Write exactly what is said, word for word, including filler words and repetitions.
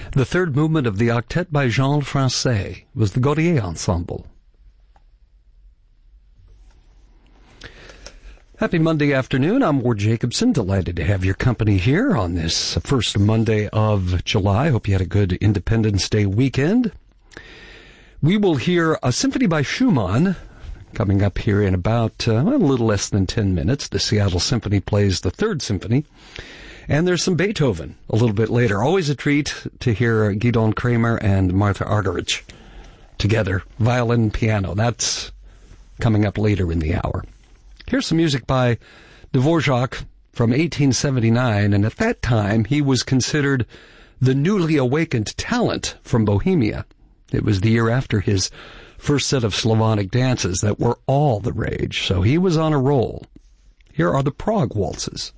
The third movement of the octet by Jean Francais was the Gaudier Ensemble. Happy Monday afternoon. I'm Ward Jacobson. Delighted to have your company here on this first Monday of July. Hope you had a good Independence Day weekend. We will hear a symphony by Schumann coming up here in about uh, a little less than ten minutes. The Seattle Symphony plays the Third Symphony. And there's some Beethoven a little bit later. Always a treat to hear Gidon Kremer and Martha Argerich together, violin and piano. That's coming up later in the hour. Here's some music by Dvorak from eighteen seventy-nine, and at that time he was considered the newly awakened talent from Bohemia. It was the year after his first set of Slavonic dances that were all the rage, so he was on a roll. Here are the Prague Waltzes.